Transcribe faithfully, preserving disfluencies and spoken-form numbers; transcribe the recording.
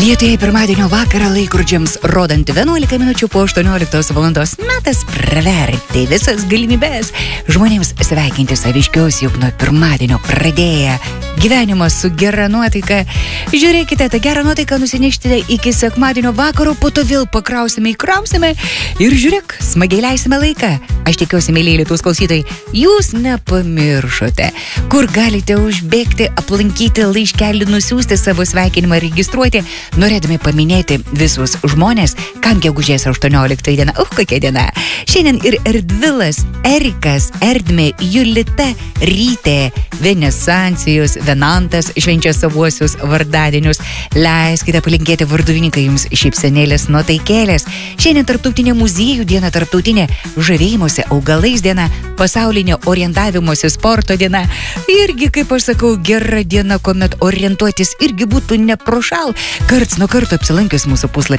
Lietuvoje pirmadienio vakarą laikrodžiams rodant vienuolika minučių po aštuonioliktos valandos metas praverti visas galimybės žmonėms sveikinti saviškius, juk nuo pirmadienio pradėję gyvenimą su gera nuotaika. Žiūrėkite, tą gerą nuotaiką nusineškite iki sekmadienio vakaro, po to vėl pakrausime, įkrausime ir žiūrėk, smagiai leisime laiką. Aš tikiuosi, mėlyje Lietuvos klausytojai, jūs nepamiršote, kur galite užbėgti, aplankyti, laiškelį nusiųsti, savo sveikinimą registruoti, norėdami paminėti visus žmonės, kam gegužės aštuoniolikta diena. Uh, kokia diena. Šiandien ir Erdvilas, Erikas, Erdmė, Julita, Rytė, Venesancijus, Venantas švenčia savuosius vardadienius. Leiskite palinkėti varduvininkai jums šypsenėlės nuotaikėlės. Šiandien tarptautinė muziejų diena, tarptautinė žavėjimosi augalais diena, pasaulinė orientavimosi sporto diena. Irgi, kaip aš sakau, gera diena, kuomet orientuotis irgi būtų neprošal. Karts nuo karto apsilankius mūsų puslapį